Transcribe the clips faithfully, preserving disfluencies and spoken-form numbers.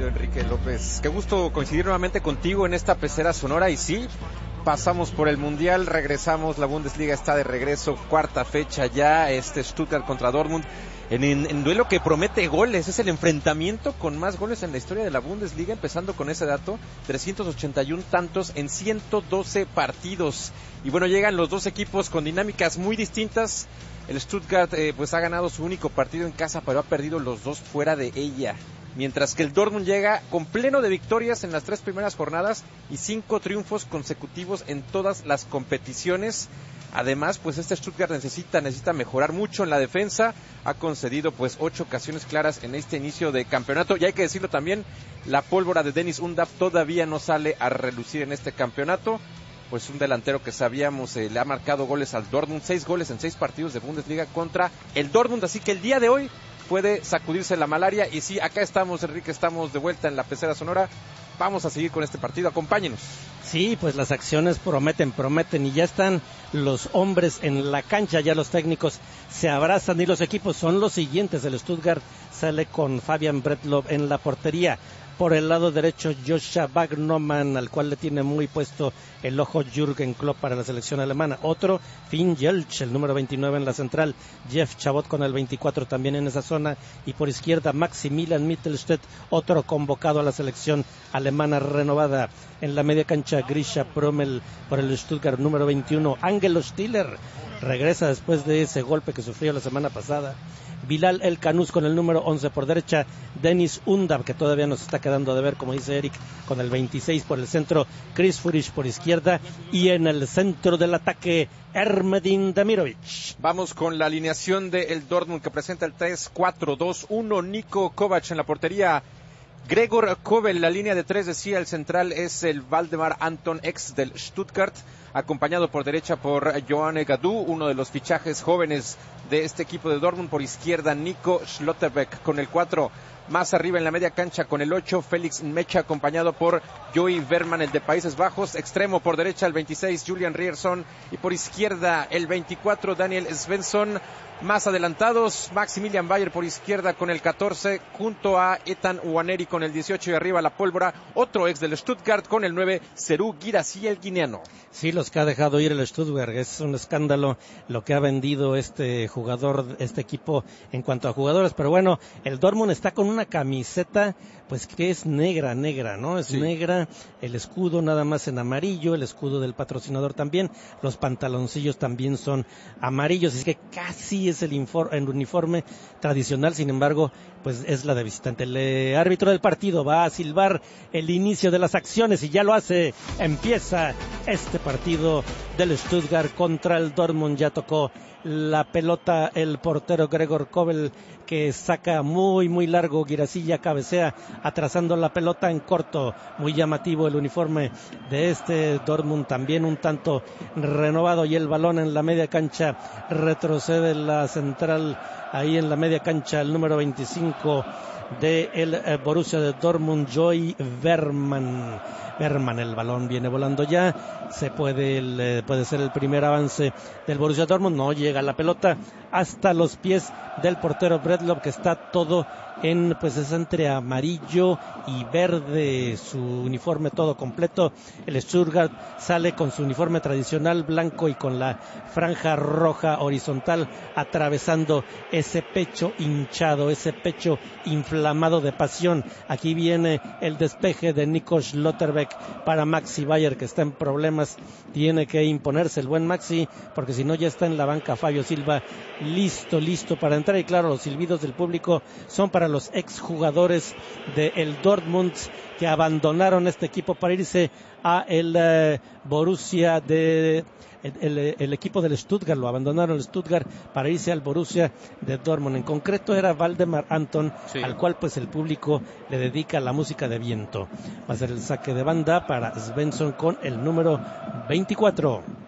querido Enrique López. Qué gusto coincidir nuevamente contigo en esta pecera sonora. Y sí, pasamos por el Mundial, regresamos, la Bundesliga está de regreso, cuarta fecha ya, este Stuttgart contra Dortmund, en, en, en duelo que promete goles. Es el enfrentamiento con más goles en la historia de la Bundesliga, empezando con ese dato, trescientos ochenta y uno tantos en ciento doce partidos. Y bueno, llegan los dos equipos con dinámicas muy distintas. El Stuttgart eh, pues ha ganado su único partido en casa, pero ha perdido los dos fuera de ella. Mientras que el Dortmund llega con pleno de victorias en las tres primeras jornadas y cinco triunfos consecutivos en todas las competiciones. Además, pues este Stuttgart necesita, necesita mejorar mucho en la defensa. Ha concedido pues ocho ocasiones claras en este inicio de campeonato. Y hay que decirlo también, la pólvora de Dennis Undav todavía no sale a relucir en este campeonato. Pues un delantero que sabíamos eh, le ha marcado goles al Dortmund, seis goles en seis partidos de Bundesliga contra el Dortmund, así que el día de hoy puede sacudirse la malaria. Y sí, acá estamos, Enrique, estamos de vuelta en la pecera sonora, vamos a seguir con este partido, acompáñenos. Sí, pues las acciones prometen, prometen, y ya están los hombres en la cancha, ya los técnicos se abrazan y los equipos son los siguientes. El Stuttgart sale con Fabian Bretlow en la portería. Por el lado derecho, Joshua Wagnermann, al cual le tiene muy puesto el ojo Jürgen Klopp para la selección alemana. Otro, Finn Jelch, el número veintinueve en la central. Jeff Chabot con el veinticuatro también en esa zona. Y por izquierda, Maximilian Mittelstädt, otro convocado a la selección alemana renovada. En la media cancha, Grisha Prömel por el Stuttgart, número veintiuno. Angelo Stiller regresa después de ese golpe que sufrió la semana pasada. Bilal El Kanous con el número once por derecha, Dennis Undav, que todavía nos está quedando de ver, como dice Eric, con el veintiséis por el centro, Chris Führich por izquierda, y en el centro del ataque, Ermedin Demirovic. Vamos con la alineación del Dortmund, que presenta el tres cuatro dos uno, Niko Kovac en la portería, Gregor Kobel, la línea de tres, decía, el central es el Waldemar Anton, ex del Stuttgart, acompañado por derecha por Johanne Gadou, uno de los fichajes jóvenes de este equipo de Dortmund. Por izquierda, Nico Schlotterbeck con el cuatro. Más arriba en la media cancha con el ocho, Félix Mecha, acompañado por Joey Verman, el de Países Bajos. Extremo por derecha, el veintiséis, Julian Ryerson. Y por izquierda, el veinticuatro, Daniel Svensson. Más adelantados, Maximilian Bayer por izquierda con el catorce, junto a Ethan Nwaneri con el dieciocho, y arriba la pólvora, otro ex del Stuttgart con el nueve, Serhou Guirassy, el guineano. Sí, los que ha dejado ir el Stuttgart, es un escándalo lo que ha vendido este jugador, este equipo en cuanto a jugadores, pero bueno, el Dortmund está con una camiseta pues que es negra, negra, ¿no? Es sí. negra, el escudo nada más en amarillo, el escudo del patrocinador también, los pantaloncillos también son amarillos, así que casi es el, infor- el uniforme tradicional, sin embargo, pues es la de visitante. El eh, árbitro del partido va a silbar el inicio de las acciones y ya lo hace. Empieza este partido del Stuttgart contra el Dortmund. Ya tocó la pelota el portero Gregor Kobel, que saca muy muy largo, Guirassy ya cabecea atrasando la pelota en corto. Muy llamativo el uniforme de este Dortmund, también un tanto renovado, y el balón en la media cancha retrocede la central ahí en la media cancha, el número veinticinco de el eh, Borussia de Dortmund, Joey Verman. Verman, el balón viene volando ya, se puede el, eh, puede ser el primer avance del Borussia Dortmund, no llega la pelota hasta los pies del portero Bretlow, que está todo en, pues es entre amarillo y verde, su uniforme todo completo. El Stuttgart sale con su uniforme tradicional blanco y con la franja roja horizontal atravesando ese pecho hinchado, ese pecho inflamado de pasión. Aquí viene el despeje de Nico Schlotterbeck para Maxi Bayer, que está en problemas, tiene que imponerse el buen Maxi, porque si no ya está en la banca Fabio Silva, listo, listo para entrar. Y claro, los silbidos del público son para los exjugadores del Dortmund, que abandonaron este equipo para irse a el uh, Borussia de el, el, el equipo del Stuttgart, lo abandonaron el Stuttgart para irse al Borussia de Dortmund. En concreto era Waldemar Anton, sí, al cual pues el público le dedica la música de viento. Va a ser el saque de banda para Svensson con el número veinticuatro.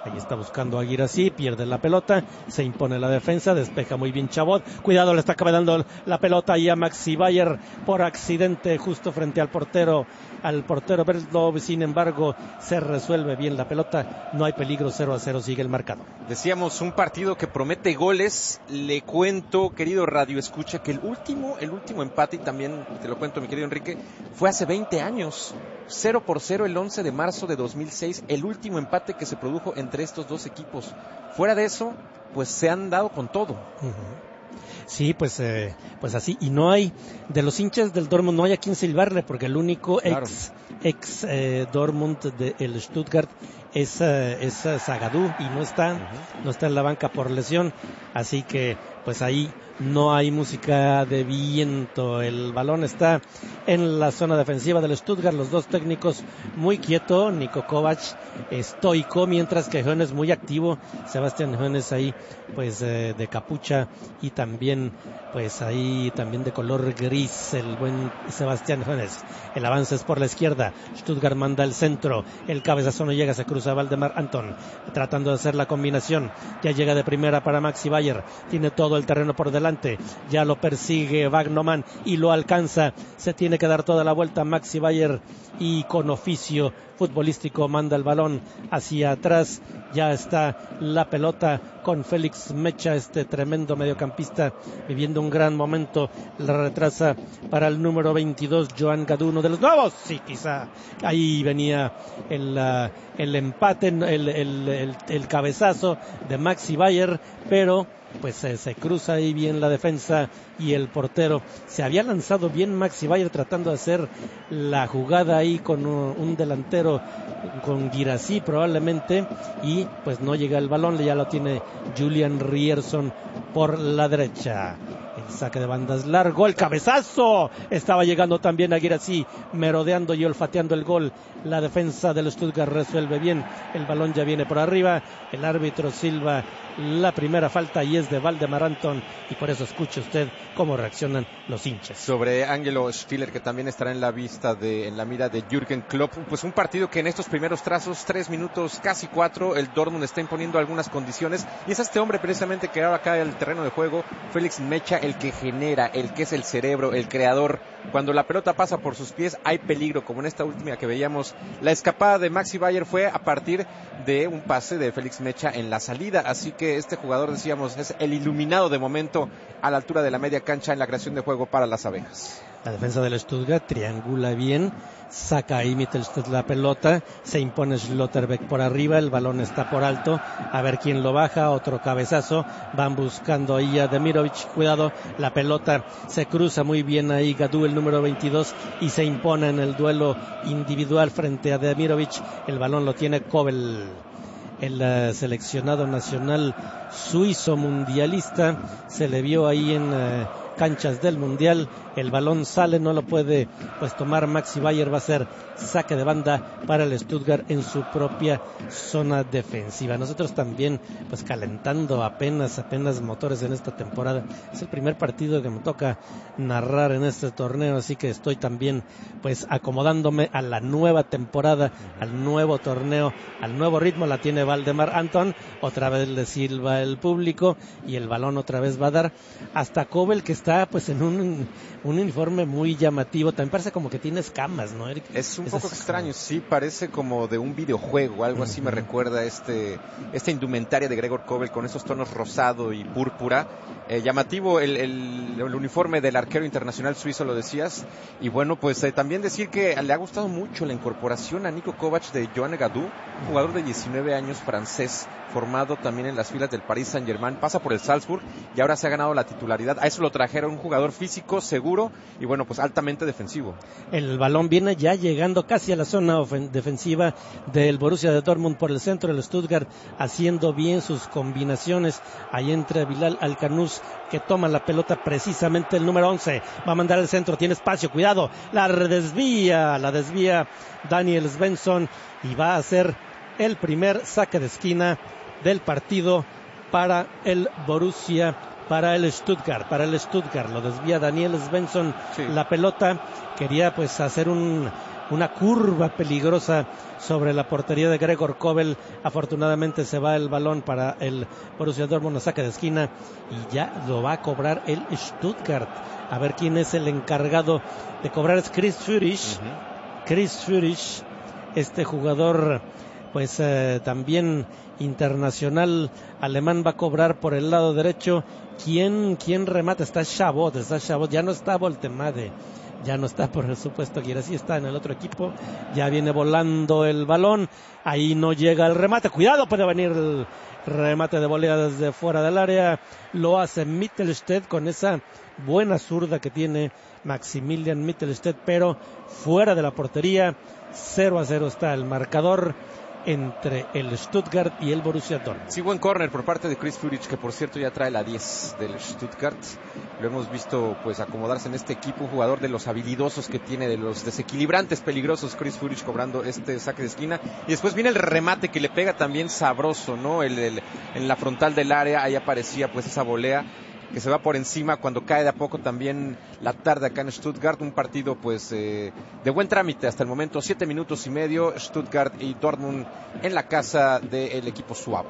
Ahí está buscando a Guirassy, pierde la pelota, se impone la defensa, despeja muy bien Chabot. Cuidado, le está quedando la pelota ahí a Maxi Bayer por accidente justo frente al portero, al portero Berlov. Sin embargo, se resuelve bien la pelota, no hay peligro, cero a cero sigue el marcador. Decíamos un partido que promete goles. Le cuento, querido Radio Escucha, que el último, el último empate, y también te lo cuento, mi querido Enrique, fue hace veinte años. cero por cero el once de marzo de dos mil seis, el último empate que se produjo entre estos dos equipos. Fuera de eso, pues se han dado con todo. Uh-huh. Sí, pues eh, pues así, y no hay, de los hinchas del Dortmund no hay a quien silbarle, porque el único claro. ex ex eh, Dortmund del Stuttgart es, uh, es uh, Zagadou, y no está, uh-huh. no está en la banca por lesión, así que pues ahí no hay música de viento. El balón está en la zona defensiva del Stuttgart, los dos técnicos muy quietos, Niko Kovac estoico, mientras que Hoeneß muy activo, Sebastián Hoeneß ahí pues eh, de capucha, y también pues ahí también de color gris el buen Sebastián Hoeneß. El avance es por la izquierda, Stuttgart manda el centro, el cabezazo no llega, se cruza Valdemar Anton tratando de hacer la combinación, ya llega de primera para Maxi Bayer, tiene todo el terreno por delante, ya lo persigue Wagnermann y lo alcanza, se tiene que dar toda la vuelta Maxi Bayer, y con oficio futbolístico manda el balón hacia atrás. Ya está la pelota con Félix Mecha, este tremendo mediocampista viviendo un gran momento. La retrasa para el número veintidós, Joan Gadou, uno de los nuevos. Sí, quizá ahí venía el, uh, el empate, el, el, el, el cabezazo de Maxi Bayer, pero pues eh, se cruza ahí bien la defensa y el portero. Se había lanzado bien Maxi Bayer tratando de hacer la jugada ahí con un, un delantero, con Guirassy probablemente, y pues no llega el balón, ya lo tiene Julian Ryerson por la derecha. El saque de bandas largo, el cabezazo, estaba llegando también a Guirassy, merodeando y olfateando el gol. La defensa del Stuttgart resuelve bien, el balón ya viene por arriba, el árbitro silba la primera falta y es de Valdemar Anton, y por eso escuche usted cómo reaccionan los hinchas. Sobre Angelo Stiller, que también estará en la vista de, en la mira de Jürgen Klopp, pues un partido que en estos primeros trazos, tres minutos, casi cuatro, el Dortmund está imponiendo algunas condiciones, y es este hombre precisamente que ahora cae al terreno de juego, Félix Mecha, el que genera, el que es el cerebro, el creador. Cuando la pelota pasa por sus pies hay peligro, como en esta última que veíamos. La escapada de Maxi Bayer fue a partir de un pase de Félix Mecha en la salida, así que este jugador, decíamos, es el iluminado de momento a la altura de la media cancha en la creación de juego para las abejas. La defensa del Stuttgart triangula bien, saca ahí Mittelstadt la pelota, se impone Schlotterbeck por arriba, el balón está por alto, a ver quién lo baja, otro cabezazo, van buscando ahí a Demirovic, cuidado, la pelota se cruza muy bien ahí Gadou, el número veintidós, y se impone en el duelo individual frente a Demirovic, el balón lo tiene Kobel. El uh, seleccionado nacional suizo mundialista, se le vio ahí en uh, canchas del mundial, el balón sale, no lo puede pues tomar Maxi Bayer, va a ser saque de banda para el Stuttgart en su propia zona defensiva. Nosotros también pues calentando apenas, apenas motores en esta temporada, es el primer partido que me toca narrar en este torneo, así que estoy también pues acomodándome a la nueva temporada, al nuevo torneo, al nuevo ritmo. La tiene Valdemar Anton, otra vez le silba el público y el balón otra vez va a dar hasta Kobel, que está pues en un un uniforme muy llamativo, también parece como que tiene escamas, ¿no, Eric? Es un es poco extraño, como... sí, parece como de un videojuego, algo uh-huh. así me recuerda este esta indumentaria de Gregor Kobel con esos tonos rosado y púrpura. Eh, llamativo el, el, el uniforme del arquero internacional suizo, lo decías, y bueno, pues eh, también decir que le ha gustado mucho la incorporación a Niko Kovac de Joan Gadou, jugador de diecinueve años francés, formado también en las filas del Paris Saint-Germain, pasa por el Salzburg y ahora se ha ganado la titularidad. A eso lo trajeron, un jugador físico, seguro y bueno, pues altamente defensivo. El balón viene ya llegando casi a la zona ofen- defensiva del Borussia de Dortmund por el centro del Stuttgart, haciendo bien sus combinaciones. Ahí entra Bilal Alcanuz, que toma la pelota precisamente el número once, va a mandar al centro, tiene espacio, cuidado, la desvía, la desvía Daniel Svensson y va a ser el primer saque de esquina del partido para el Borussia, para el Stuttgart, para el Stuttgart, lo desvía Daniel Svensson, sí. La pelota, quería pues hacer un una curva peligrosa sobre la portería de Gregor Kobel. Afortunadamente se va el balón para el Borussia Dortmund a saque de esquina y ya lo va a cobrar el Stuttgart. A ver quién es el encargado de cobrar. Es Chris Führich. Uh-huh. Chris Führich, este jugador pues eh, también internacional alemán, va a cobrar por el lado derecho. ¿Quién, quién remata? Está Chabot, está Chabot, ya no está Voltemade, ya no está, por supuesto, Guirassy está en el otro equipo, ya viene volando el balón, ahí no llega el remate, cuidado, puede venir el remate de volea desde fuera del área, lo hace Mittelstädt con esa buena zurda que tiene Maximilian Mittelstädt, pero fuera de la portería. Cero a cero está el marcador entre el Stuttgart y el Borussia Dortmund. Sí, buen córner por parte de Chris Führich, que por cierto ya trae la diez del Stuttgart. Lo hemos visto pues acomodarse en este equipo, un jugador de los habilidosos que tiene, de los desequilibrantes peligrosos, Chris Führich cobrando este saque de esquina. Y después viene el remate que le pega también sabroso, ¿no? El, el, en la frontal del área, ahí aparecía pues esa volea que se va por encima cuando cae de a poco también la tarde acá en Stuttgart. Un partido pues eh, de buen trámite hasta el momento, siete minutos y medio, Stuttgart y Dortmund en la casa del equipo suavo.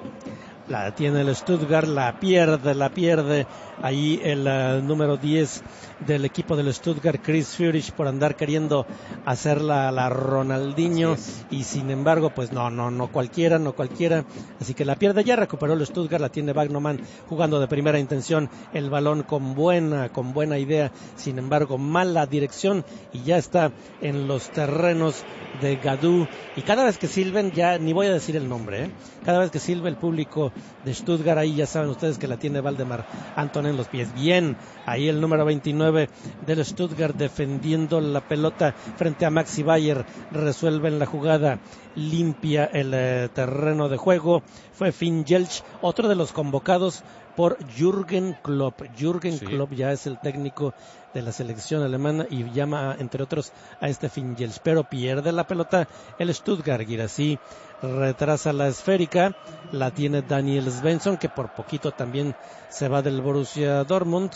La tiene el Stuttgart, la pierde, la pierde ahí el uh, número diez del equipo del Stuttgart, Chris Führich, por andar queriendo hacer la, la Ronaldinho, y sin embargo pues no, no, no cualquiera, no cualquiera, así que la pierde. Ya recuperó el Stuttgart, la tiene Wagnermann jugando de primera intención, el balón con buena, con buena idea, sin embargo mala dirección, y ya está en los terrenos de Gadou, y cada vez que silben, ya ni voy a decir el nombre, ¿eh? cada vez que silbe el público de Stuttgart, ahí ya saben ustedes que la tiene Waldemar Anton en los pies. Bien, ahí el número veintinueve del Stuttgart defendiendo la pelota frente a Maxi Bayer, resuelven la jugada, limpia el eh, terreno de juego. Fue Finn Jelch, otro de los convocados por Jürgen Klopp. Jürgen sí. Klopp ya es el técnico de la selección alemana y llama, entre otros, a este Finn Jelch, pero pierde la pelota el Stuttgart. Guirassy retrasa la esférica, la tiene Daniel Svensson, que por poquito también se va del Borussia Dortmund.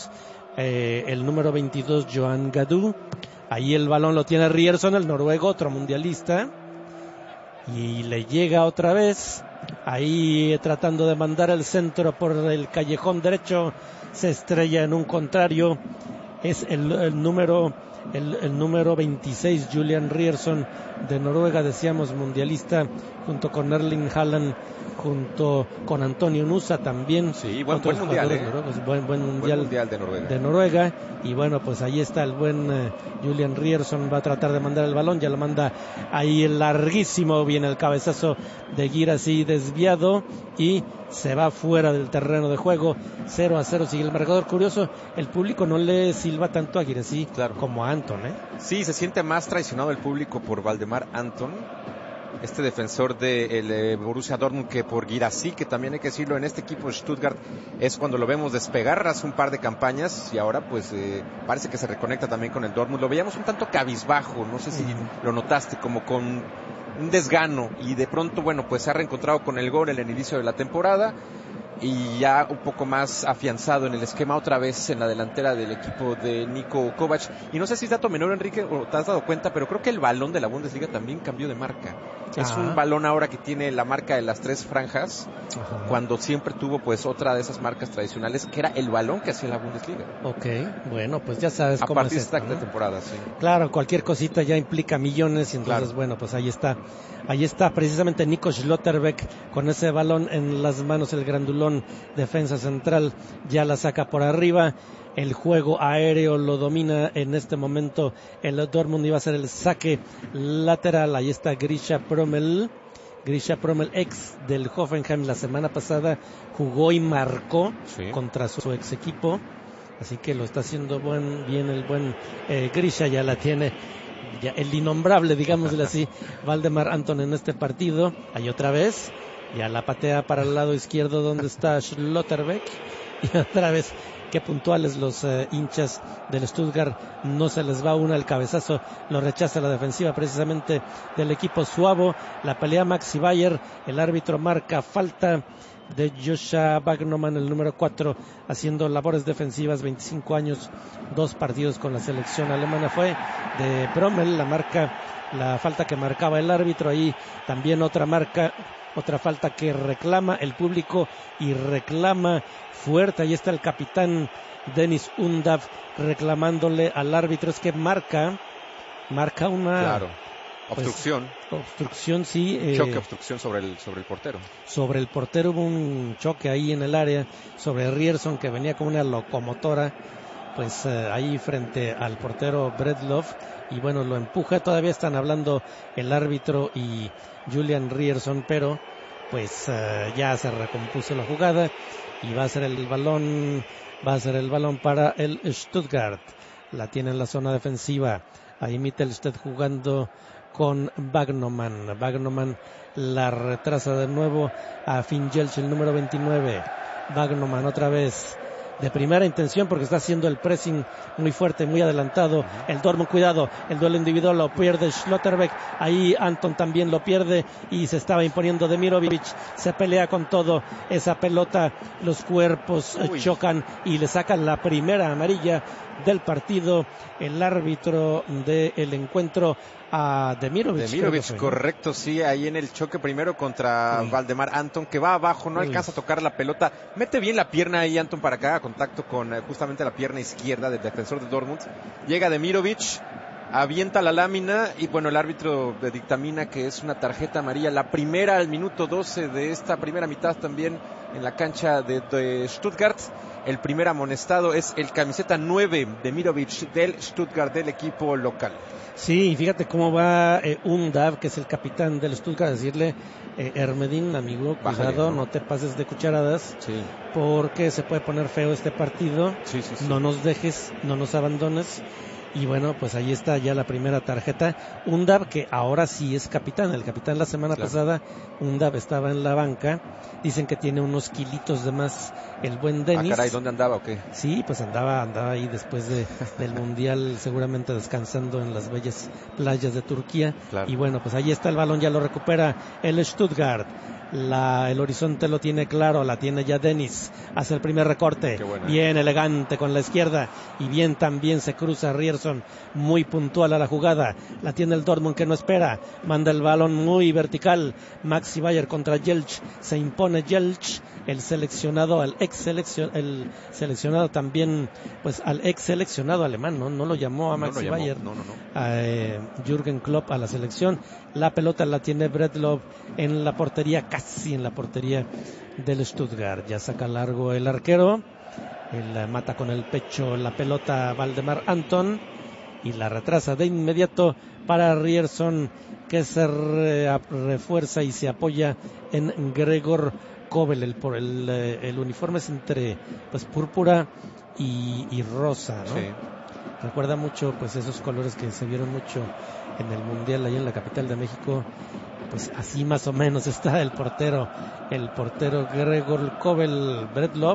Eh, el número veintidós, Johan Gadou, ahí el balón lo tiene Ryerson, el noruego, otro mundialista, y le llega otra vez, ahí tratando de mandar el centro por el callejón derecho, se estrella en un contrario, es el, el número el, el número veintiséis, Julian Ryerson, de Noruega, decíamos mundialista, junto con Erling Haaland, junto con Antonio Nusa también. Sí, buen, buen mundial, ¿eh? buen, buen mundial, buen mundial de Noruega. de Noruega. Y bueno, pues ahí está el buen uh, Julian Ryerson, va a tratar de mandar el balón, ya lo manda ahí el larguísimo, viene el cabezazo de Guirassy desviado y se va fuera del terreno de juego. Cero a cero sigue el marcador. Curioso, el público no le silba tanto a Guirassy, claro, como a Anton, ¿eh? Sí, se siente más traicionado el público por Waldemar Anton, este defensor del de Borussia Dortmund, que por Guirassy, que también hay que decirlo, en este equipo de Stuttgart es cuando lo vemos despegar hace un par de campañas, y ahora pues eh, parece que se reconecta también con el Dortmund. Lo veíamos un tanto cabizbajo, no sé si lo notaste, como con un desgano, y de pronto, bueno, pues se ha reencontrado con el gol en el inicio de la temporada, y ya un poco más afianzado en el esquema otra vez en la delantera del equipo de Niko Kovac. Y no sé si es dato menor, Enrique, o te has dado cuenta, pero creo que el balón de la Bundesliga también cambió de marca. Ajá. Es un balón ahora que tiene la marca de las tres franjas. Ajá. Cuando siempre tuvo pues otra de esas marcas tradicionales, que era el balón que hacía la Bundesliga. Ok, bueno, pues ya sabes a cómo partir es esto, de esta ¿no? temporada, sí. Claro, cualquier cosita ya implica millones, y entonces claro, bueno, pues ahí está. Ahí está precisamente Nico Schlotterbeck con ese balón en las manos, el grandulón defensa central, ya la saca por arriba. El juego aéreo lo domina en este momento el Dortmund, iba a ser el saque lateral. Ahí está Grisha Prömel. Grisha Prömel, ex del Hoffenheim, la semana pasada jugó y marcó sí. contra su ex equipo, así que lo está haciendo buen, bien el buen eh, Grisha, ya la tiene. Ya el innombrable, digámosle así, Waldemar Anton en este partido. Ahí otra vez, ya la patea para el lado izquierdo donde está Schlotterbeck, y otra vez qué puntuales los eh, hinchas del Stuttgart, no se les va una, el cabezazo lo rechaza la defensiva precisamente del equipo suavo. La pelea Maxi Bayer, el árbitro marca falta de Joshua Wagnermann, el número cuatro, haciendo labores defensivas, veinticinco años, dos partidos con la selección alemana. Fue de Brommel la marca, la falta que marcaba el árbitro. Ahí también otra marca, otra falta que reclama el público y reclama fuerte. Ahí está el capitán Dennis Undav reclamándole al árbitro. Es que marca, marca una... Claro. Obstrucción. Pues, obstrucción, sí. Eh, choque, obstrucción sobre el, sobre el portero. Sobre el portero hubo un choque ahí en el área, sobre Rierson, que venía como una locomotora, pues eh, ahí frente al portero Bredlov, y bueno, lo empuja. Todavía están hablando el árbitro y Julian Rierson, pero pues eh, ya se recompuso la jugada y va a ser el balón, va a ser el balón para el Stuttgart. La tiene en la zona defensiva. Ahí Mittelstedt jugando con Wagnermann. Wagnermann la retrasa de nuevo a Finn Jelch, el número veintinueve. Wagnermann otra vez de primera intención porque está haciendo el pressing muy fuerte, muy adelantado. El Dortmund, cuidado, el duelo individual lo pierde Schlotterbeck. Ahí Anton también lo pierde y se estaba imponiendo Demirovic. Se pelea con todo esa pelota, los cuerpos Uy. chocan y le sacan la primera amarilla del partido el árbitro del encuentro a Demirovic. Demirovic, correcto, sí, ahí en el choque primero contra Uy. Valdemar Anton, que va abajo, no Uy. alcanza a tocar la pelota, mete bien la pierna ahí Anton para que haga contacto con eh, justamente la pierna izquierda del defensor de Dortmund. Llega Demirovic, avienta la lámina y bueno, el árbitro dictamina que es una tarjeta amarilla, la primera al minuto doce de esta primera mitad también en la cancha de, de Stuttgart. El primer amonestado es el camiseta nueve de Demirovic del Stuttgart, del equipo local. Sí, fíjate cómo va eh, Undav, que es el capitán del Stuttgart, a decirle, eh, Hermedín, amigo, cuidado, Bájale, ¿no? no te pases de cucharadas, sí. porque se puede poner feo este partido, sí, sí, sí. no nos dejes, no nos abandones. Y bueno, pues ahí está ya la primera tarjeta. Undav, que ahora sí es capitán. El capitán la semana claro. pasada, Undav estaba en la banca. Dicen que tiene unos kilitos de más el buen Dennis. Ah, caray, ¿dónde andaba o qué? Sí, pues andaba, andaba ahí después de, del Mundial, seguramente descansando en las bellas playas de Turquía. Claro. Y bueno, pues ahí está el balón, ya lo recupera el Stuttgart. La, el horizonte lo tiene claro, la tiene ya Dennis, hace el primer recorte, bien elegante con la izquierda y bien también se cruza Rierson, muy puntual a la jugada, la tiene el Dortmund que no espera, manda el balón muy vertical, Maxi Bayer contra Jelch, se impone Jelch, el seleccionado, al ex seleccionado, el seleccionado también, pues al ex seleccionado alemán, no, no lo llamó a Maxi no Bayer, no, no, no. a eh, Jürgen Klopp a la selección. La pelota la tiene Bredlov en la portería, casi en la portería del Stuttgart. Ya saca largo el arquero, él mata con el pecho la pelota Valdemar Anton y la retrasa de inmediato para Rierson, que se re, refuerza y se apoya en Gregor Kobel. El, por el, el uniforme es entre pues púrpura y, y rosa, ¿no? Sí. Recuerda mucho pues esos colores que se vieron mucho en el Mundial allá en la capital de México. Pues así más o menos está el portero, el portero Gregor Kobel. Bredlov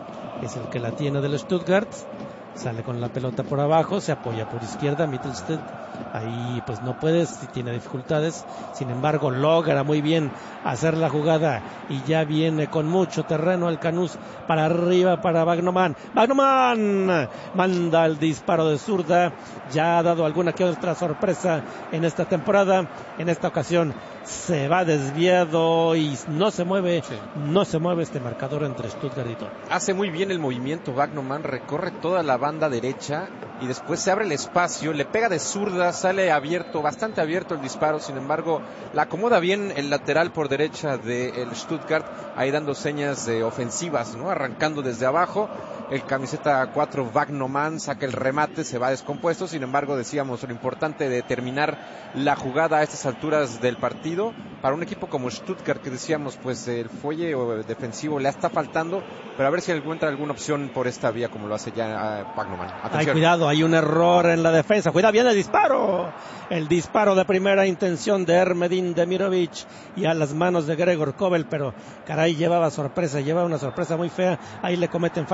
es el que la tiene del Stuttgart, sale con la pelota por abajo, se apoya por izquierda, Mittelstedt ahí pues no puede, tiene dificultades, sin embargo logra muy bien hacer la jugada y ya viene con mucho terreno el Canús para arriba para Wagnermann. Wagnermann manda el disparo de zurda, ya ha dado alguna que otra sorpresa en esta temporada, en esta ocasión se va desviado y no se mueve, sí. no se mueve este marcador entre Stuttgart y Dortmund. Hace muy bien el movimiento Wagnermann, recorre toda la banda derecha y después se abre el espacio, le pega de zurda, sale abierto, bastante abierto el disparo, sin embargo la acomoda bien el lateral por derecha del Stuttgart, ahí dando señas de ofensivas, ¿no? Arrancando desde abajo, el camiseta cuatro Wagnermann saca el remate, se va descompuesto, sin embargo decíamos lo importante de terminar la jugada a estas alturas del partido para un equipo como Stuttgart, que decíamos pues el fuelle defensivo le está faltando, pero a ver si encuentra alguna opción por esta vía como lo hace ya Wagnermann. Ay, cuidado, hay un error en la defensa, cuidado, viene el disparo, el disparo de primera intención de Hermedin Demirovic y a las manos de Gregor Kobel, pero caray, llevaba sorpresa, llevaba una sorpresa muy fea, ahí le cometen falta, quiere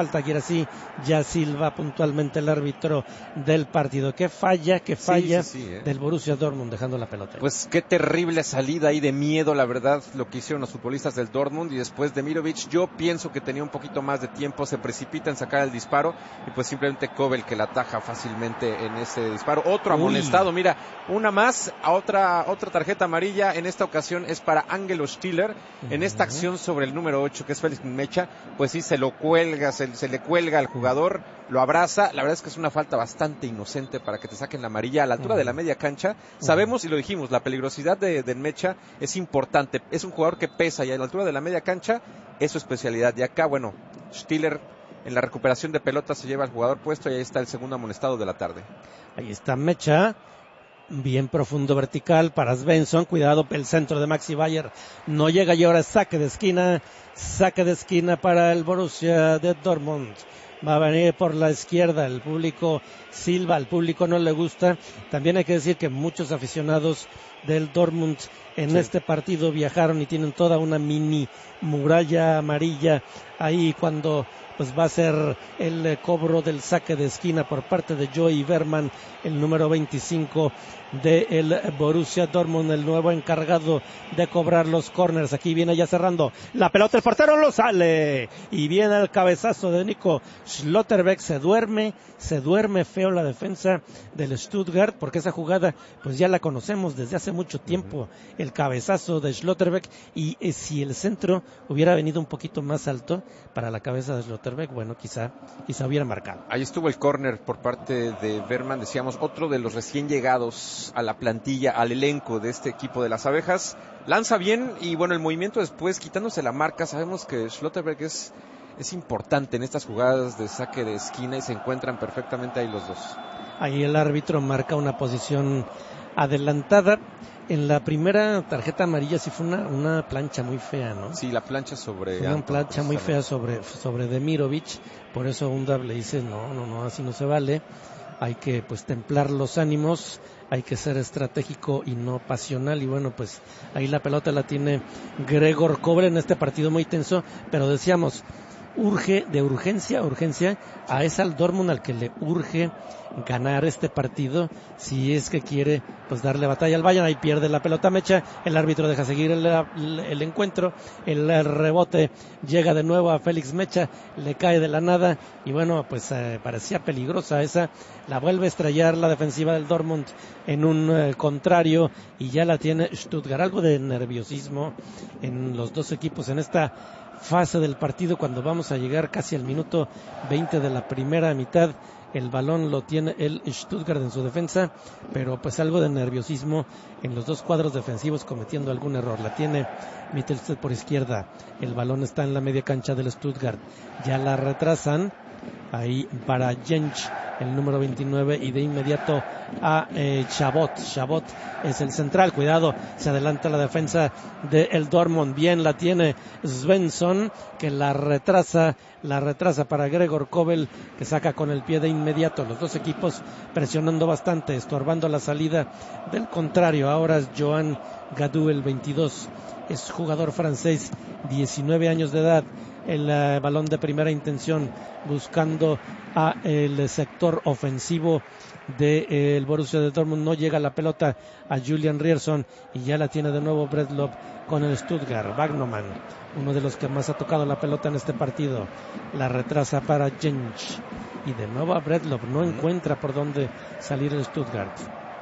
sí ya silba puntualmente el árbitro del partido. Qué falla, qué falla sí, sí, sí, ¿eh? del Borussia Dortmund dejando la pelota. Pues qué terrible salida ahí de miedo, la verdad, lo que hicieron los futbolistas del Dortmund, y después de Mirovic, yo pienso que tenía un poquito más de tiempo, se precipita en sacar el disparo, y pues simplemente Kobel que la ataja fácilmente en ese disparo. Otro amonestado, Uy. mira, una más, a otra, otra tarjeta amarilla, en esta ocasión es para Angelo Stiller, uh-huh. en esta acción sobre el número ocho, que es Félix Mecha, pues sí, se lo cuelga, se, se le cuelga al jugador, lo abraza, la verdad es que es una falta bastante inocente para que te saquen la amarilla a la altura uh-huh. de la media cancha. Uh-huh. Sabemos y lo dijimos, la peligrosidad de, de Mecha es importante, es un jugador que pesa y a la altura de la media cancha es su especialidad. Y acá, bueno, Stiller en la recuperación de pelota se lleva al jugador puesto y ahí está el segundo amonestado de la tarde. Ahí está Mecha, bien profundo vertical para Svensson, cuidado, el centro de Maxi Bayer no llega y ahora saque de esquina, saque de esquina para el Borussia de Dortmund. Va a venir por la izquierda, el público silba, al público no le gusta. También hay que decir que muchos aficionados del Dortmund en sí. este partido viajaron y tienen toda una mini muralla amarilla ahí cuando pues va a ser el eh, cobro del saque de esquina por parte de Joey Berman, el número veinticinco del Borussia Dortmund, el nuevo encargado de cobrar los corners. Aquí viene ya cerrando la pelota, el portero lo sale y viene el cabezazo de Nico Schlotterbeck. Se duerme, se duerme feo la defensa del Stuttgart, porque esa jugada pues ya la conocemos desde hace mucho tiempo, el cabezazo de Schlotterbeck, y eh, si el centro hubiera venido un poquito más alto para la cabeza de Schlotterbeck, bueno, quizá, quizá hubiera marcado. Ahí estuvo el córner por parte de Berman, decíamos, otro de los recién llegados a la plantilla, al elenco de este equipo de las abejas. Lanza bien y bueno, el movimiento después, quitándose la marca. Sabemos que Schlotterbeck es, es importante en estas jugadas de saque de esquina y se encuentran perfectamente ahí los dos. Ahí el árbitro marca una posición adelantada. En la primera tarjeta amarilla sí fue una, una plancha muy fea, ¿no? Sí, la plancha sobre... Fue una Anton, plancha muy fea sobre, sobre Demirovic, por eso Undab le dice, no, no, no, así no se vale. Hay que pues templar los ánimos, hay que ser estratégico y no pasional, y bueno, pues ahí la pelota la tiene Gregor Kobel en este partido muy tenso, pero decíamos, urge, de urgencia, urgencia, a ese al Dortmund al que le urge ganar este partido, si es que quiere pues darle batalla al Bayern. Ahí pierde la pelota Mecha, el árbitro deja seguir el, el, el encuentro, el, el rebote llega de nuevo a Félix Mecha, le cae de la nada, y bueno, pues eh, parecía peligrosa esa, la vuelve a estrellar la defensiva del Dortmund en un eh, contrario, y ya la tiene Stuttgart. Algo de nerviosismo en los dos equipos en esta fase del partido, cuando vamos a llegar casi al minuto veinte de la primera mitad. El balón lo tiene el Stuttgart en su defensa, pero pues algo de nerviosismo en los dos cuadros defensivos, cometiendo algún error. La tiene Mittelstadt por izquierda, el balón está en la media cancha del Stuttgart, ya la retrasan ahí para Jensch, el número veintinueve, y de inmediato a eh, Chabot. Chabot es el central, cuidado, se adelanta la defensa de el Dortmund, bien la tiene Svensson, que la retrasa, la retrasa para Gregor Kobel, que saca con el pie de inmediato. Los dos equipos presionando bastante, estorbando la salida del contrario. Ahora es Joan Gadou, el veintidós, es jugador francés, diecinueve años de edad. El uh, balón de primera intención, buscando a el sector ofensivo del de, eh, Borussia de Dortmund. No llega la pelota a Julian Rierson y ya la tiene de nuevo Bredlob con el Stuttgart. Wagnermann, uno de los que más ha tocado la pelota en este partido, la retrasa para Jensch y de nuevo a Bredlob. No encuentra por dónde salir el Stuttgart.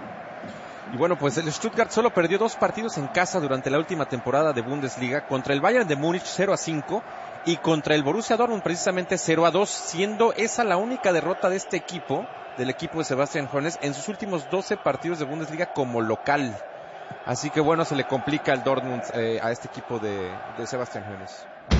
Y bueno, pues el Stuttgart solo perdió dos partidos en casa durante la última temporada de Bundesliga, contra el Bayern de Múnich cero a cinco y contra el Borussia Dortmund precisamente cero a dos, siendo esa la única derrota de este equipo, del equipo de Sebastian Hoeneß, en sus últimos doce partidos de Bundesliga como local. Así que bueno, se le complica al Dortmund eh, a este equipo de, de Sebastian Hoeneß.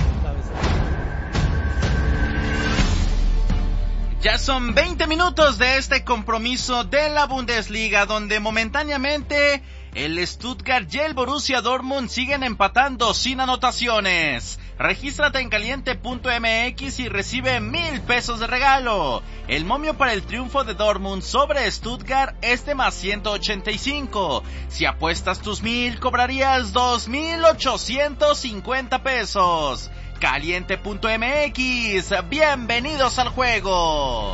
Ya son veinte minutos de este compromiso de la Bundesliga, donde momentáneamente el Stuttgart y el Borussia Dortmund siguen empatando sin anotaciones. Regístrate en caliente punto m x y recibe mil pesos de regalo. El momio para el triunfo de Dortmund sobre Stuttgart es de más ciento ochenta y cinco. Si apuestas tus mil, cobrarías dos mil ochocientos cincuenta pesos. caliente punto m x. Bienvenidos al juego.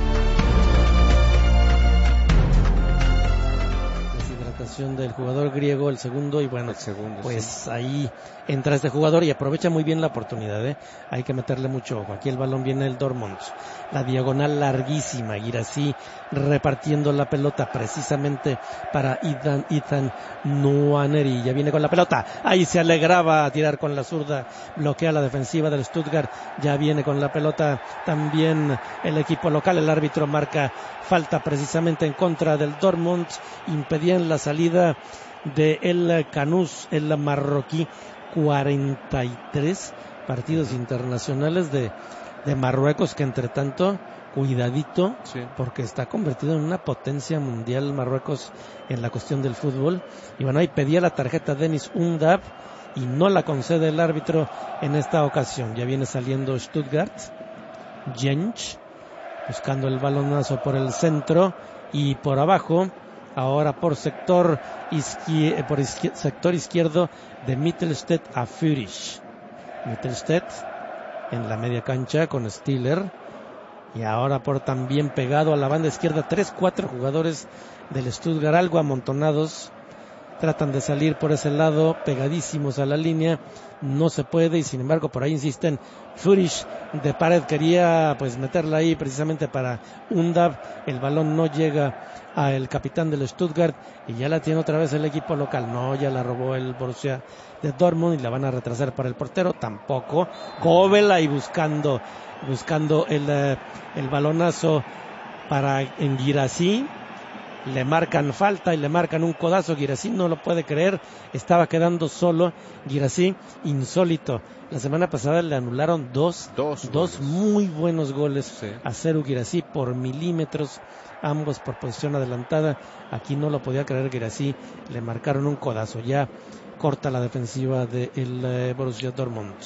Del jugador griego, el segundo, y bueno, el segundo, pues sí. Ahí entra este jugador y aprovecha muy bien la oportunidad, ¿eh? Hay que meterle mucho ojo. Aquí el balón viene el Dortmund, la diagonal larguísima, Guirassy repartiendo la pelota precisamente para Ethan, Ethan Nwaneri, ya viene con la pelota, ahí se alegraba a tirar con la zurda, bloquea la defensiva del Stuttgart, ya viene con la pelota también el equipo local, el árbitro marca falta precisamente en contra del Dortmund, impedían la salida de el Canús, el marroquí. Cuarenta y tres partidos internacionales de, de Marruecos, que entre tanto, cuidadito, sí. Porque está convertido en una potencia mundial Marruecos en la cuestión del fútbol. Y bueno, ahí pedía la tarjeta Deniz Undav y no la concede el árbitro en esta ocasión. Ya viene saliendo Stuttgart, Jentsch buscando el balonazo por el centro y por abajo, ahora por sector izquier- por izquier- sector izquierdo de Mittelstedt a Führich. Mittelstedt en la media cancha con Stiller y ahora por también pegado a la banda izquierda, tres, cuatro jugadores del Stuttgart algo amontonados, tratan de salir por ese lado pegadísimos a la línea, no se puede y sin embargo por ahí insisten. Führich de pared quería pues meterla ahí precisamente para Undav, el balón no llega al capitán del Stuttgart y ya la tiene otra vez el equipo local. No, ya la robó el Borussia de Dortmund y la van a retrasar para el portero, tampoco. Kobel ahí buscando buscando el, el balonazo para en Guirassy. Le marcan falta y le marcan un codazo. Guirassy no lo puede creer, estaba quedando solo. Guirassy, insólito. La semana pasada le anularon dos, dos, dos muy buenos goles, sí, a Serhou Guirassy por milímetros, ambos por posición adelantada. Aquí no lo podía creer Guirassy, le marcaron un codazo. Ya corta la defensiva del eh, Borussia Dortmund.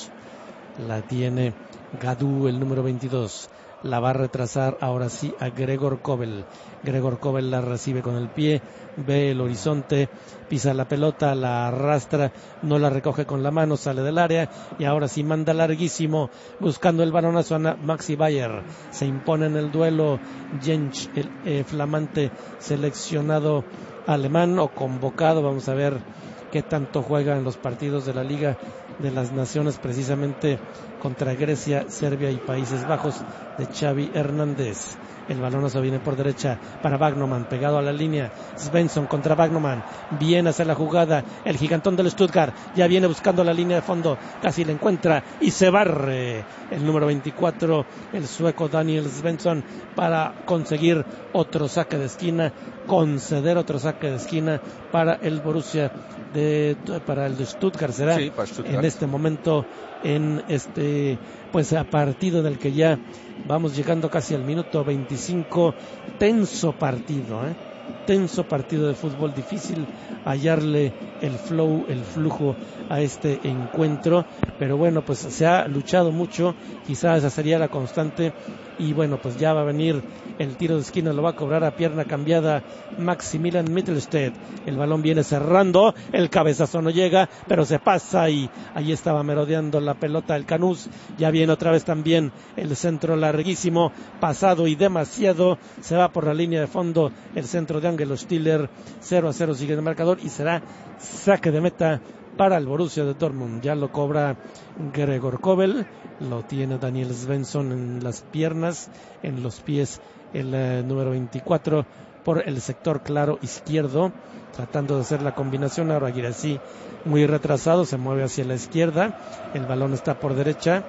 La tiene Gadou, el número veintidós. La va a retrasar ahora sí a Gregor Kobel. Gregor Kobel la recibe con el pie, ve el horizonte, pisa la pelota, la arrastra, no la recoge con la mano, sale del área y ahora sí manda larguísimo buscando el balonazo a Maxi Bayer. Se impone en el duelo Jentsch, el eh, flamante seleccionado alemán o convocado. Vamos a ver qué tanto juega en los partidos de la Liga de las Naciones, precisamente contra Grecia, Serbia y Países Bajos, de Xavi Hernández. El balonazo viene por derecha para Wagnermann, pegado a la línea. Svensson contra Wagnermann, viene a hacer la jugada el gigantón del Stuttgart, ya viene buscando la línea de fondo, casi la encuentra y se barre el número veinticuatro, el sueco Daniel Svensson, para conseguir otro saque de esquina, conceder otro saque de esquina para el Borussia de, para el de Stuttgart será, sí, para Stuttgart. En este momento, en este pues a partido del que ya vamos llegando casi al minuto veinticinco, tenso partido, ¿eh? tenso partido de fútbol, difícil hallarle el flow, el flujo a este encuentro, pero bueno, pues se ha luchado mucho, quizás esa sería la constante, y bueno, pues ya va a venir el tiro de esquina, lo va a cobrar a pierna cambiada Maximilian Mittelstedt, el balón viene cerrando, el cabezazo no llega, pero se pasa y ahí estaba merodeando la pelota el Canús, ya viene otra vez también el centro larguísimo, pasado y demasiado, se va por la línea de fondo el centro de Angelo Stiller, cero a cero sigue el marcador y será saque de meta para el Borussia de Dortmund. Ya lo cobra Gregor Kobel, lo tiene Daniel Svensson en las piernas, en los pies el eh, número veinticuatro por el sector claro izquierdo, tratando de hacer la combinación. Ahora Guirassy muy retrasado, se mueve hacia la izquierda, el balón está por derecha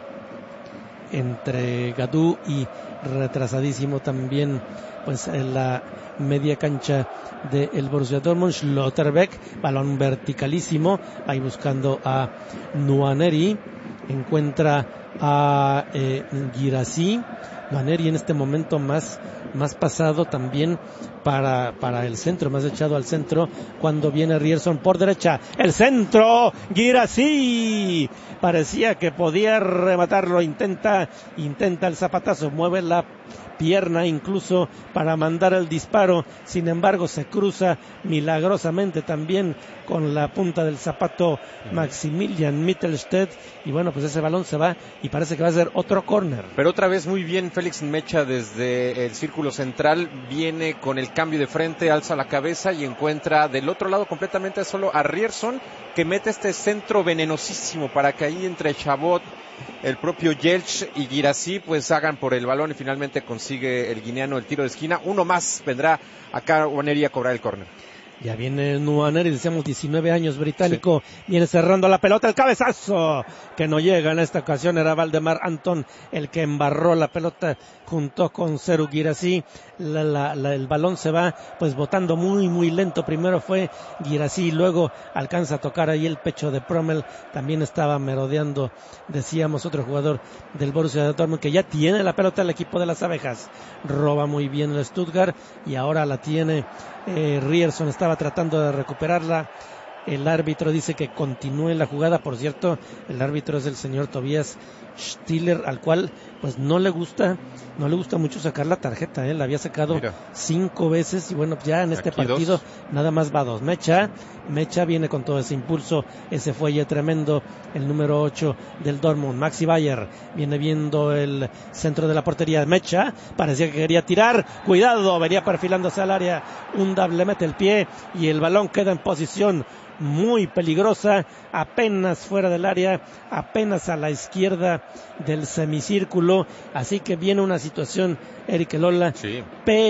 entre Gadou y retrasadísimo también pues en la media cancha del Borussia Dortmund, Schlotterbeck, balón verticalísimo, ahí buscando a Nwaneri, encuentra a eh, Guirassy, Nwaneri en este momento más, más pasado también para, para el centro, más echado al centro, cuando viene Rierson por derecha, el centro, Guirassy, parecía que podía rematarlo, intenta, intenta el zapatazo, mueve la pierna incluso para mandar el disparo, sin embargo se cruza milagrosamente también con la punta del zapato Maximilian Mittelstadt, y bueno, pues ese balón se va y parece que va a ser otro córner. Pero otra vez muy bien Félix Mecha desde el círculo central, viene con el cambio de frente, alza la cabeza y encuentra del otro lado completamente solo a Ryerson, que mete este centro venenosísimo para que ahí entre Chabot, el propio Jelch y Guirassy pues hagan por el balón, y finalmente consigue el guineano el tiro de esquina. Uno más vendrá acá Nwaneri a cobrar el córner. Ya viene Nwaneri, decíamos diecinueve años, británico, sí. Viene cerrando la pelota, el cabezazo que no llega en esta ocasión, era Valdemar Anton el que embarró la pelota junto con Serhou Guirassy. La, la, la, el balón se va pues botando muy muy lento, primero fue Guirassy, luego alcanza a tocar ahí el pecho de Promel, también estaba merodeando, decíamos, otro jugador del Borussia Dortmund que ya tiene la pelota el equipo de las abejas, roba muy bien el Stuttgart y ahora la tiene eh, Ryerson, estaba tratando de recuperarla. El árbitro dice que continúe la jugada. Por cierto, el árbitro es el señor Tobias Stiller, al cual pues no le gusta no le gusta mucho sacar la tarjeta, ¿eh? La había sacado Mira. cinco veces y bueno, ya en este Aquí partido dos. Nada más va dos. Mecha, Mecha viene con todo ese impulso, ese fuelle tremendo, el número ocho del Dortmund. Maxi Bayer viene viendo el centro de la portería. Mecha parecía que quería tirar, cuidado, venía perfilándose al área, Undav le mete el pie y el balón queda en posición muy peligrosa, apenas fuera del área, apenas a la izquierda del semicírculo, así que viene una situación, Eric Elola, sí.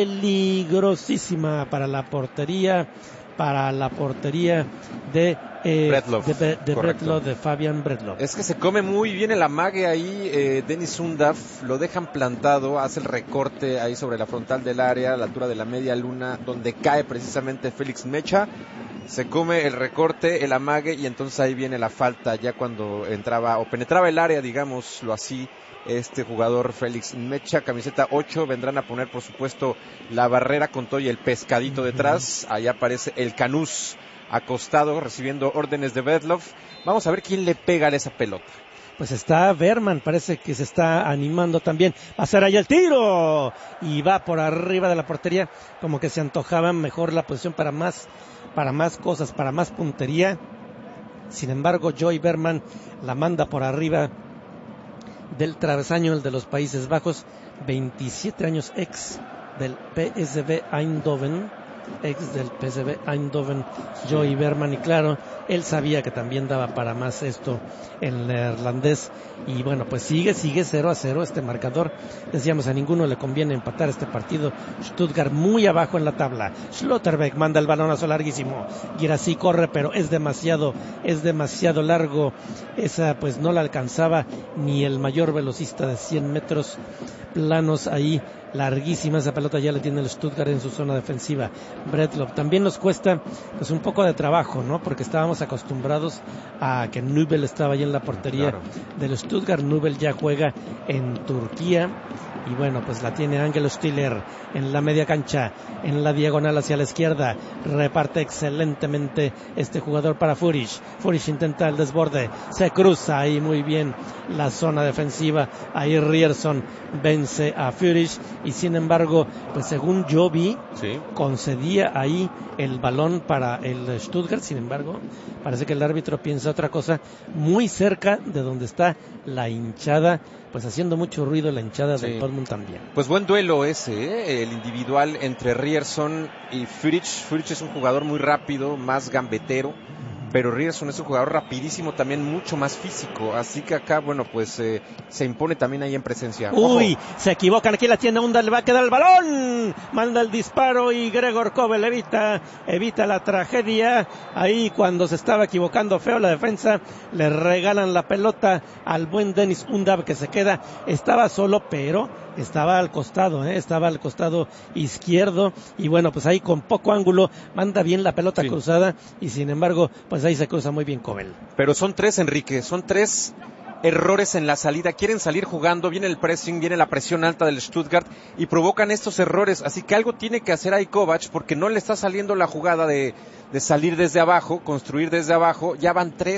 peligrosísima para la portería, para la portería de eh, Bredlow, de, de, Bredlow, de Fabian Bredlow. Es que se come muy bien el amague ahí, eh, Dennis Undav, lo dejan plantado, hace el recorte ahí sobre la frontal del área, a la altura de la media luna, donde cae precisamente Félix Mecha, se come el recorte, el amague, y entonces ahí viene la falta, ya cuando entraba o penetraba el área, digámoslo así, este jugador Félix Mecha, camiseta ocho, vendrán a poner por supuesto la barrera con todo y el pescadito detrás, ahí aparece el Canús acostado recibiendo órdenes de Bredlow. Vamos a ver quién le pega a esa pelota. Pues está Berman, parece que se está animando también, va a hacer ahí el tiro, y va por arriba de la portería, como que se antojaba mejor la posición para más, para más cosas, para más puntería. Sin embargo, Joey Berman la manda por arriba del travesaño, el de los Países Bajos, veintisiete años, ex del P S V Eindhoven, ex del P S V Eindhoven, Joey Berman, y claro, él sabía que también daba para más esto el neerlandés, y bueno, pues sigue, sigue cero a cero este marcador. Decíamos, a ninguno le conviene empatar este partido. Stuttgart muy abajo en la tabla. Schlotterbeck manda el balonazo larguísimo, Guirassy corre, pero es demasiado, es demasiado largo, esa pues no la alcanzaba ni el mayor velocista de cien metros planos ahí, larguísima esa pelota, ya le tiene el Stuttgart en su zona defensiva. Bredlow también nos cuesta pues un poco de trabajo, ¿no? Porque estábamos acostumbrados a que Nübel estaba ahí en la portería, claro, del Stuttgart. Nübel ya juega en Turquía y bueno, pues la tiene Angelo Stiller en la media cancha, en la diagonal hacia la izquierda, reparte excelentemente este jugador para Führich. Führich intenta el desborde, se cruza ahí muy bien la zona defensiva, ahí Ryerson vence a Führich, y sin embargo, pues según yo vi, sí, concedía ahí el balón para el Stuttgart. Sin embargo, parece que el árbitro piensa otra cosa, muy cerca de donde está la hinchada, pues haciendo mucho ruido la hinchada, sí, del Dortmund también. Pues buen duelo ese, ¿eh? El individual entre Ryerson y Führich. Führich es un jugador muy rápido, más gambetero, pero Ryerson es un jugador rapidísimo, también mucho más físico, así que acá, bueno, pues eh, se impone también ahí en presencia. Uy, ¡ojo! Se equivocan, aquí la tiene Undav, le va a quedar el balón, manda el disparo y Gregor Kobel evita, evita la tragedia, ahí cuando se estaba equivocando feo la defensa, le regalan la pelota al buen Dennis Undav, que se queda, estaba solo, pero estaba al costado, ¿eh? estaba al costado izquierdo, y bueno, pues ahí con poco ángulo, manda bien la pelota, sí, cruzada, y sin embargo, pues ahí se cruza muy bien Kobel. Pero son tres, Enrique, son tres errores en la salida, quieren salir jugando, viene el pressing, viene la presión alta del Stuttgart y provocan estos errores, así que algo tiene que hacer ahí Kovac, porque no le está saliendo la jugada de, de salir desde abajo, construir desde abajo. Ya van tres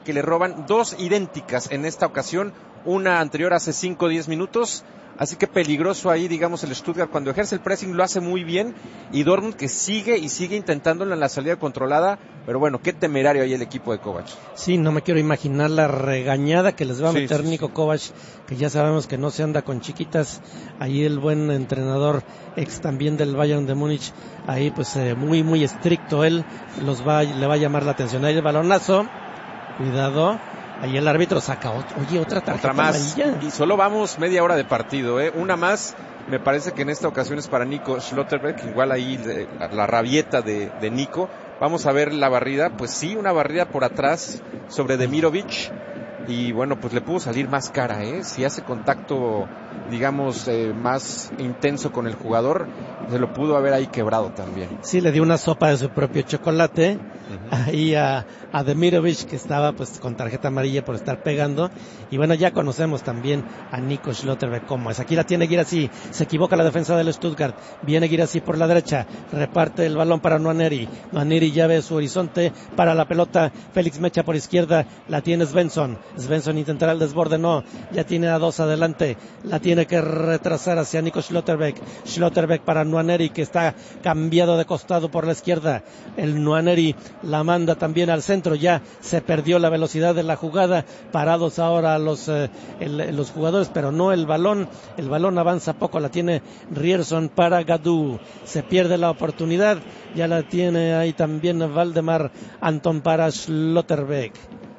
que le roban, dos idénticas en esta ocasión, una anterior hace cinco o diez minutos. Así que peligroso ahí, digamos, el Stuttgart cuando ejerce el pressing lo hace muy bien, y Dortmund que sigue y sigue intentándolo en la salida controlada, pero bueno, qué temerario ahí el equipo de Kovac. Sí, no me quiero imaginar la regañada que les va a sí, meter sí, Niko sí. Kovac, que ya sabemos que no se anda con chiquitas. Ahí el buen entrenador, ex también del Bayern de Múnich, ahí pues eh, muy muy estricto él, los va, le va a llamar la atención. Ahí el balonazo, cuidado. Ahí el árbitro saca, oye, otra tarjeta otra más, amarilla. Y solo vamos media hora de partido, ¿eh? Una más, me parece que en esta ocasión es para Nico Schlotterbeck, igual ahí de, la, la rabieta de, de Nico. Vamos a ver la barrida, pues sí, una barrida por atrás sobre Demirovic, y bueno, pues le pudo salir más cara, ¿eh? Si hace contacto, digamos, eh, más intenso con el jugador, se lo pudo haber ahí quebrado también. Sí, le dio una sopa de su propio chocolate, uh-huh, ahí a, a Demirovic, que estaba pues con tarjeta amarilla por estar pegando. Y bueno, ya conocemos también a Nico Schlotterbeck cómo es. Aquí la tiene Guirassy, se equivoca la defensa del Stuttgart, viene Guirassy por la derecha, reparte el balón para Nwaneri, Nwaneri ya ve su horizonte para la pelota, Félix Mecha por izquierda, la tiene Svensson, Svensson intentará el desborde, no, ya tiene a dos adelante, la tiene que retrasar hacia Nico Schlotterbeck, Schlotterbeck para Nwaneri, que está cambiado de costado por la izquierda, el Nwaneri la manda también al centro, ya se perdió la velocidad de la jugada, parados ahora los eh, el, los jugadores, pero no el balón, el balón avanza poco, la tiene Ryerson para Gadou, se pierde la oportunidad, ya la tiene ahí también Valdemar Anton para Schlotterbeck,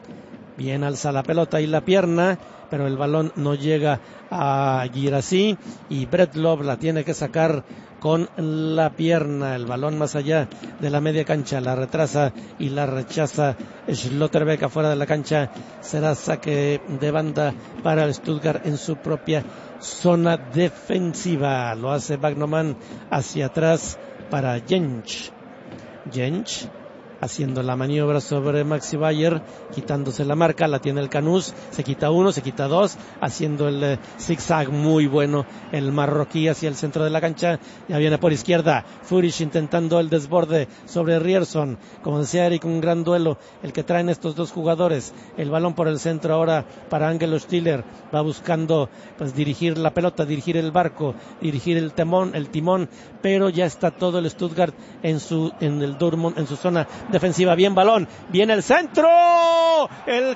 bien alza la pelota y la pierna, pero el balón no llega a Guirassy, y Bretlov la tiene que sacar con la pierna, el balón más allá de la media cancha, la retrasa y la rechaza Schlotterbeck afuera de la cancha, será saque de banda para el Stuttgart en su propia zona defensiva. Lo hace Wagnermann hacia atrás para Jentsch, Jentsch haciendo la maniobra sobre Maxi Bayer, quitándose la marca, la tiene el Canús, se quita uno, se quita dos, haciendo el eh, zigzag muy bueno el marroquí hacia el centro de la cancha, ya viene por izquierda, Furish intentando el desborde sobre Ryerson, como decía Eric, un gran duelo el que traen estos dos jugadores, el balón por el centro ahora para Angelo Stiller, va buscando pues dirigir la pelota, dirigir el barco, dirigir el timón, el timón, pero ya está todo el Stuttgart en su, en el Dortmund, en su zona defensiva, bien balón, viene el centro, el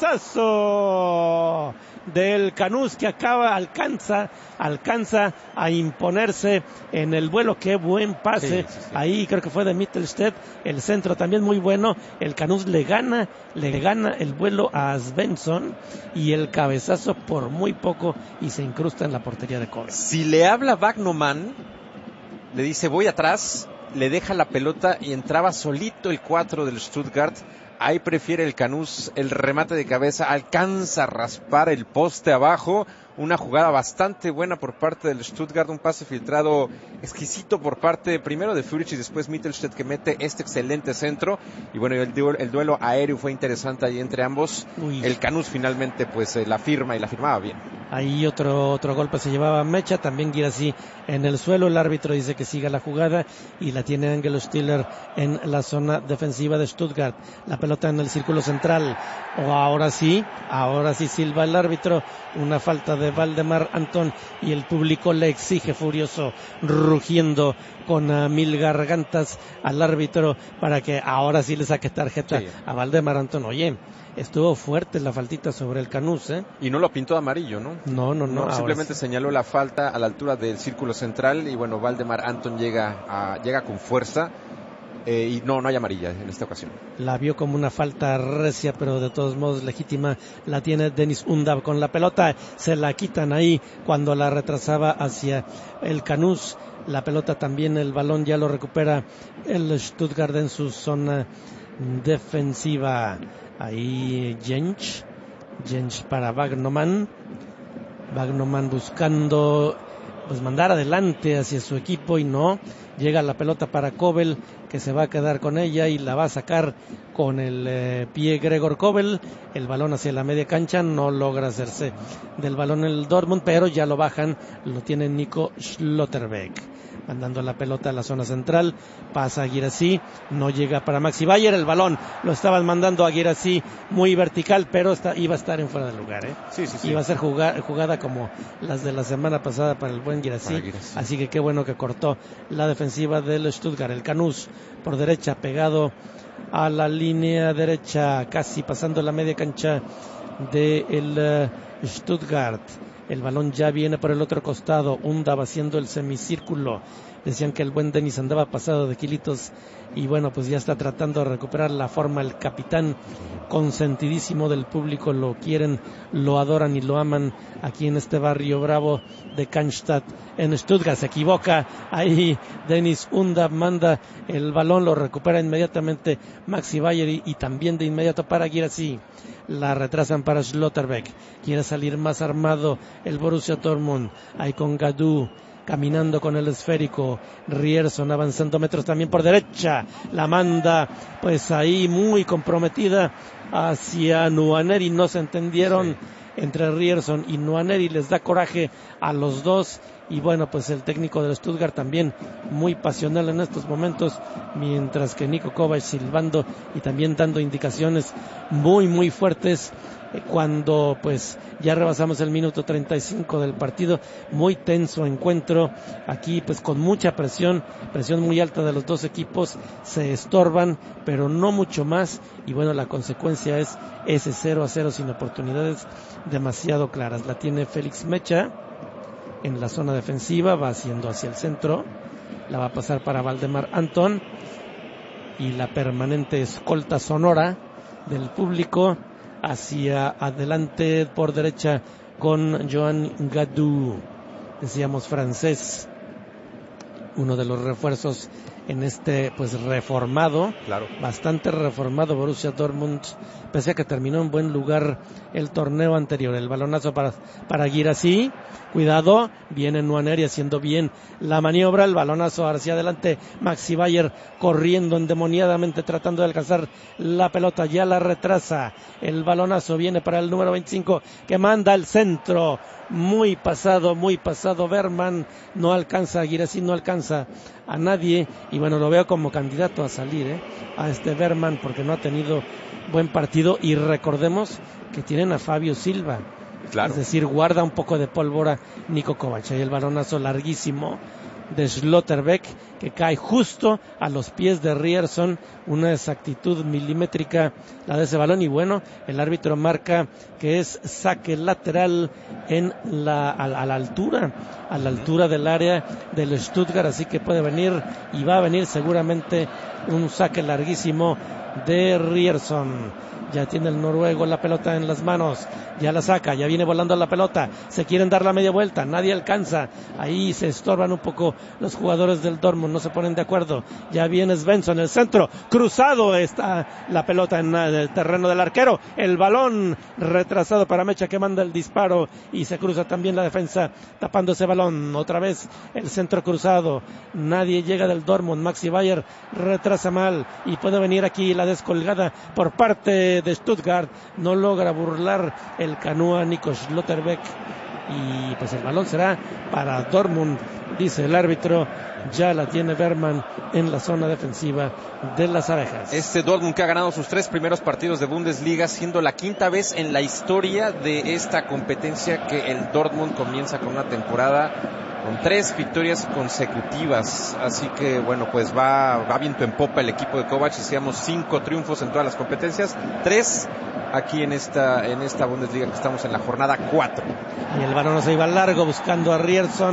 cabezazo del Canús que acaba, alcanza, alcanza a imponerse en el vuelo, qué buen pase, sí, sí, sí. Ahí creo que fue de Mittelstedt, el centro también muy bueno, el Canús le gana, le gana el vuelo a Svensson y el cabezazo por muy poco y se incrusta en la portería de Kovac. Si le habla Wagnermann, le dice voy atrás, le deja la pelota y entraba solito el cuatro del Stuttgart. Ahí prefiere el Canús el remate de cabeza, alcanza a raspar el poste abajo. Una jugada bastante buena por parte del Stuttgart, un pase filtrado exquisito por parte primero de Furic y después Mittelstedt, que mete este excelente centro. Y bueno, el duelo, el duelo aéreo fue interesante ahí entre ambos. Uy. El Canús finalmente pues eh, la firma y la firmaba bien. Ahí otro otro golpe se llevaba Mecha, también Guirassy en el suelo, el árbitro dice que siga la jugada y la tiene Angelo Stiller en la zona defensiva de Stuttgart, la pelota en el círculo central, o ahora sí, ahora sí silba el árbitro, una falta de Valdemar Anton y el público le exige furioso, rugiendo con uh, mil gargantas al árbitro para que ahora sí le saque tarjeta sí. a Valdemar Anton. Oye, estuvo fuerte la faltita sobre el Canús, ¿eh? Y no lo pintó de amarillo, ¿no? No, no, no. no simplemente sí. señaló la falta a la altura del círculo central y bueno, Valdemar Anton llega a, llega con fuerza. Eh, y no, no hay amarilla en esta ocasión. La vio como una falta recia, pero de todos modos legítima. La tiene Denis Undav con la pelota. Se la quitan ahí cuando la retrasaba hacia el Canús. La pelota también, el balón ya lo recupera el Stuttgart en su zona defensiva. Ahí Jentsch. Jentsch para Wagnermann. Wagnermann buscando pues mandar adelante hacia su equipo y no. llega la pelota para Kobel, que se va a quedar con ella y la va a sacar con el eh, pie Gregor Kobel, el balón hacia la media cancha, no logra hacerse del balón el Dortmund, pero ya lo bajan, lo tiene Nico Schlotterbeck. Mandando la pelota a la zona central, pasa a Guirassy, no llega para Maxi Bayer, el balón lo estaban mandando a Guirassy muy vertical, pero está, iba a estar en fuera de lugar, ¿eh? Sí, sí, sí. Iba a ser jugada, jugada como las de la semana pasada para el buen Guirassy, así que qué bueno que cortó la defensiva del Stuttgart. El Canús por derecha, pegado a la línea derecha, casi pasando la media cancha del uh, Stuttgart. El balón ya viene por el otro costado. Unda va haciendo el semicírculo. Decían que el buen Denis andaba pasado de kilitos. Y bueno, pues ya está tratando de recuperar la forma. El capitán consentidísimo del público. Lo quieren, lo adoran y lo aman aquí en este barrio bravo de Cannstatt, en Stuttgart. Se equivoca. Ahí Denis Unda manda el balón. Lo recupera inmediatamente Maxi Bayer y, y también de inmediato para Guirassy. La retrasan para Schlotterbeck. Quiere salir más armado el Borussia Dortmund. Ahí con Gadou caminando con el esférico. Rierson avanzando metros también por derecha. La manda pues ahí muy comprometida hacia Nwaneri. No se entendieron sí. entre Rierson y Nwaneri. Les da coraje a los dos. Y bueno, pues el técnico del Stuttgart también muy pasional en estos momentos, mientras que Niko Kovac silbando y también dando indicaciones muy muy fuertes cuando pues ya rebasamos el minuto treinta y cinco del partido. Muy tenso encuentro aquí, pues con mucha presión, presión muy alta de los dos equipos, se estorban pero no mucho más, y bueno, la consecuencia es ese cero a cero sin oportunidades demasiado claras. La tiene Félix Mecha en la zona defensiva, va haciendo hacia el centro, la va a pasar para Valdemar Anton, y la permanente escolta sonora del público hacia adelante por derecha con Joan Gadou, decíamos francés, uno de los refuerzos en este pues reformado, claro. bastante reformado Borussia Dortmund, pese a que terminó en buen lugar el torneo anterior. El balonazo para, para Guirassy, cuidado, viene Nwaneri haciendo bien la maniobra, el balonazo hacia adelante, Maxi Bayer corriendo endemoniadamente tratando de alcanzar la pelota, ya la retrasa, el balonazo viene para el número veinticinco que manda al centro, muy pasado, muy pasado Berman, no alcanza a Guirassy, no alcanza a nadie, y bueno, lo veo como candidato a salir, ¿eh? a este Berman, porque no ha tenido buen partido, y recordemos que tienen a Fabio Silva, claro. es decir, guarda un poco de pólvora Niko Kovac. Y el balonazo larguísimo de Schlotterbeck que cae justo a los pies de Rierson, una exactitud milimétrica la de ese balón, y bueno, el árbitro marca que es saque lateral en la, a, a la altura a la altura del área del Stuttgart, así que puede venir y va a venir seguramente un saque larguísimo de Rierson. Ya tiene el noruego la pelota en las manos, ya la saca, ya viene volando la pelota, se quieren dar la media vuelta, nadie alcanza, ahí se estorban un poco los jugadores del Dortmund, no se ponen de acuerdo, ya viene Svensson en el centro, cruzado está la pelota en el terreno del arquero, el balón retrasado para Mecha que manda el disparo y se cruza también la defensa tapando ese balón, otra vez el centro cruzado, nadie llega del Dortmund, Maxi Bayer retrasa mal y puede venir aquí la descolgada por parte de Stuttgart, no logra burlar el canúa Nico Schlotterbeck y pues el balón será para Dortmund, dice el árbitro. Ya la tiene Berman en la zona defensiva de las abejas. Este Dortmund que ha ganado sus tres primeros partidos de Bundesliga, siendo la quinta vez en la historia de esta competencia que el Dortmund comienza con una temporada con tres victorias consecutivas, así que bueno, pues va, va viento en popa el equipo de Kovac. Decíamos cinco triunfos en todas las competencias, tres aquí en esta en esta Bundesliga que estamos en la jornada cuatro. Y el balón se iba largo buscando a Rierson.